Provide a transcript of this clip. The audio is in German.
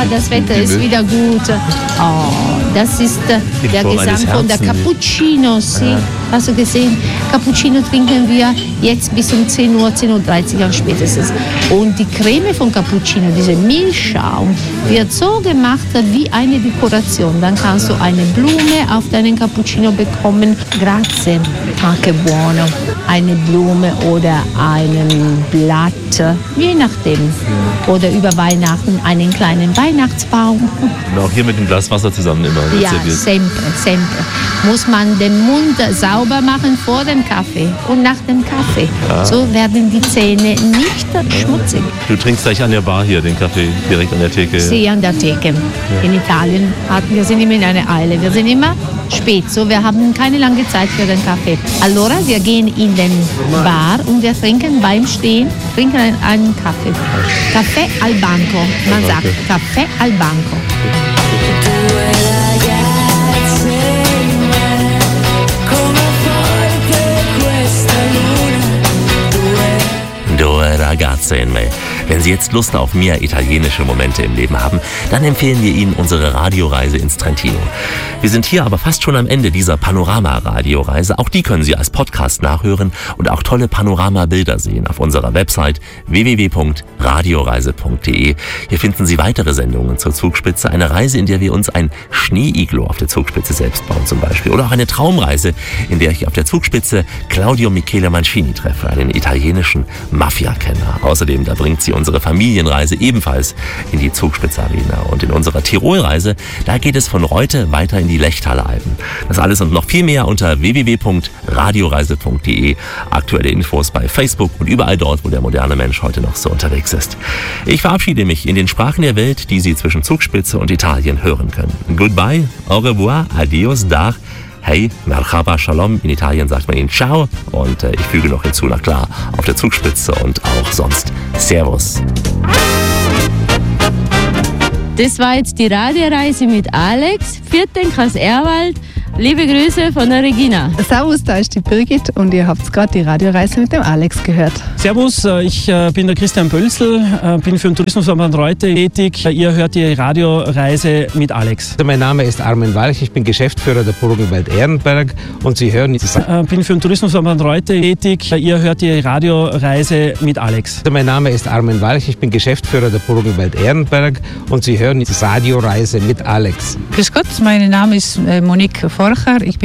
das Wetter ist wieder gut. Oh, das ist der Gesang von der Cappuccino. Ja. Hast du gesehen? Cappuccino trinken wir jetzt bis um 10 Uhr, 10.30 Uhr spätestens. Und die Creme von Cappuccino, diese Milchschaum, wird so gemacht wie eine Dekoration. Dann kannst du eine Blume auf deinen Cappuccino bekommen. Grazie, ma che buono. Eine Blume oder ein Blatt, je nachdem. Oder über Weihnachten einen kleinen Weihnachtsbaum. Und auch hier mit dem Glas Wasser zusammen immer. Ja, sempre. Muss man den Mund sauber machen vor dem Kaffee und nach dem Kaffee. Ja. So werden die Zähne nicht schmutzig. Du trinkst gleich an der Bar hier den Kaffee, direkt an der Theke? Sie an der Theke. Ja. In Italien wir sind immer in einer Eile. Wir sind immer spät, so wir haben keine lange Zeit für den Kaffee. Allora, wir gehen in den Bar und wir trinken beim Stehen einen Kaffee. Kaffee al banco. Man sagt Kaffee al banco. Due ragazze in me. Wenn Sie jetzt Lust auf mehr italienische Momente im Leben haben, dann empfehlen wir Ihnen unsere Radioreise ins Trentino. Wir sind hier aber fast schon am Ende dieser Panorama-Radioreise. Auch die können Sie als Podcast nachhören und auch tolle Panoramabilder sehen auf unserer Website www.radioreise.de. Hier finden Sie weitere Sendungen zur Zugspitze. Eine Reise, in der wir uns ein Schneeiglo auf der Zugspitze selbst bauen zum Beispiel. Oder auch eine Traumreise, in der ich auf der Zugspitze Claudio Michele Mancini treffe, einen italienischen Mafia-Kenner. Außerdem, da bringt sie unsere Familienreise ebenfalls in die Zugspitze Arena. Und in unserer Tirolreise, da geht es von Reute weiter in die Lechtaler Alpen. Das alles und noch viel mehr unter www.radioreise.de. Aktuelle Infos bei Facebook und überall dort, wo der moderne Mensch heute noch so unterwegs ist. Ich verabschiede mich in den Sprachen der Welt, die Sie zwischen Zugspitze und Italien hören können. Goodbye, au revoir, adios, dar. Hey, merhaba, shalom. In Italien sagt man ihnen ciao. Und ich füge noch hinzu, na klar, auf der Zugspitze und auch sonst servus. Das war jetzt die Radioreise mit Alex. Vierten Kreis Erwald. Liebe Grüße von der Regina. Servus, da ist die Birgit und ihr habt gerade die Radioreise mit dem Alex gehört. Servus, ich bin der Christian Bölzl, bin für den Tourismusverband Reute tätig. Ihr hört die Radioreise mit Alex. Mein Name ist Armin Walch, ich bin Geschäftsführer der Burgenwald Ehrenberg und Sie hören... bin für den Tourismusverband Reute tätig. Ihr hört die Radioreise mit Alex. Mein Name ist Armin Walch, ich bin Geschäftsführer der Burgenwald Ehrenberg und Sie hören die Radioreise mit Alex. Grüß Gott, mein Name ist Monique Forcher. Ich